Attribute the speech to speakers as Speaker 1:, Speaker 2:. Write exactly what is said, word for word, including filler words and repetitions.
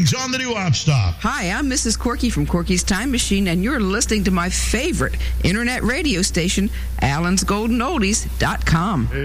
Speaker 1: mornings on the Doo-Wop Stop.
Speaker 2: Hi, I'm Missus Corky from Corky's Time Machine, and you're listening to my favorite internet radio station, Allens Golden Oldies dot com.